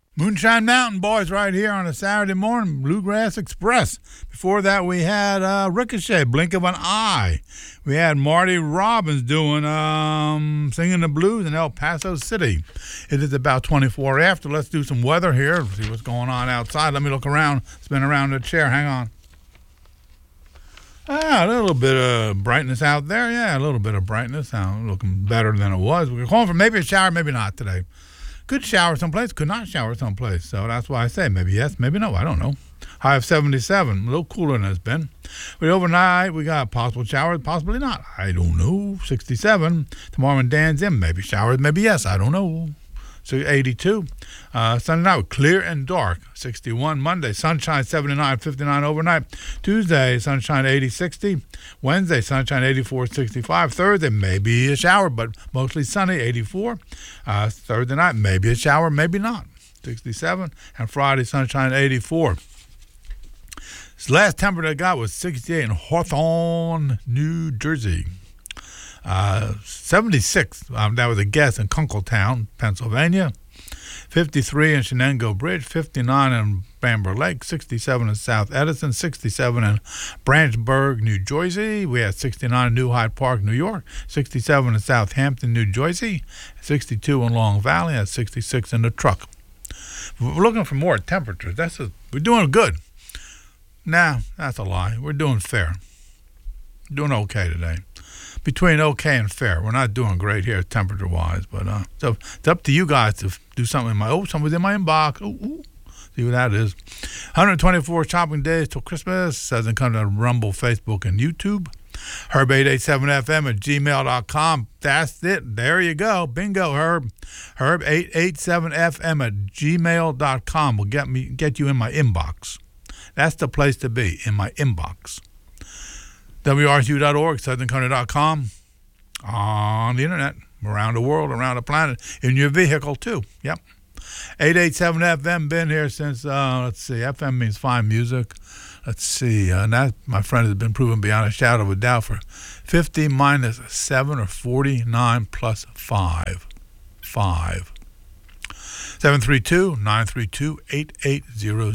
Moonshine Mountain Boys right here on a Saturday morning, Bluegrass Express. Before that, we had Ricochet, Blink of an Eye. We had Marty Robbins doing Singing the Blues in El Paso City. It is about 24 after. Let's do some weather here, see what's going on outside. Let me look around, spin around the chair. Hang on. A little bit of brightness out there. Yeah, a little bit of brightness. Looking better than it was. We're calling for maybe a shower, maybe not today. Could shower someplace, could not shower someplace. So that's why I say maybe yes, maybe no. I don't know. High of 77, a little cooler than it's been. But overnight, we got possible showers, possibly not. I don't know. 67. Tomorrow when Dan's in, maybe showers, maybe yes. I don't know. So 82. Sunday night, clear and dark. 61. Monday, sunshine, 79, 59 overnight. Tuesday, sunshine, 80, 60. Wednesday, sunshine, 84, 65. Thursday, maybe a shower, but mostly sunny, 84. Thursday night, maybe a shower, maybe not, 67. And Friday, sunshine, 84. The last temperature I got was 68 in Hawthorne, New Jersey. 76, that was a guess, in Kunkletown, Pennsylvania. 53 in Shenango Bridge, 59 in Bamber Lake, 67 in South Edison, 67 in Branchburg, New Jersey. We had 69 in New Hyde Park, New York, 67 in Southampton, New Jersey, 62 in Long Valley, and 66 in the truck. We're looking for more temperatures. We're doing good. Nah, that's a lie. We're doing fair. Doing okay today. Between okay and fair. We're not doing great here temperature-wise, but so it's up to you guys to do something. Something's in my inbox. Ooh. See what that is. 124 shopping days till Christmas. Doesn't come to Rumble, Facebook, and YouTube. Herb887fm at gmail.com. That's it. There you go. Bingo, Herb. Herb887fm at gmail.com will get you in my inbox. That's the place to be, in my inbox. WRSU.org, SouthernCountry.com, on the internet, around the world, around the planet, in your vehicle too. Yep. 887 FM, been here since, FM means fine music. Let's see, and that, my friend, has been proven beyond a shadow of a doubt for 50 minus 7 or 49 plus 5. 732-932-8800.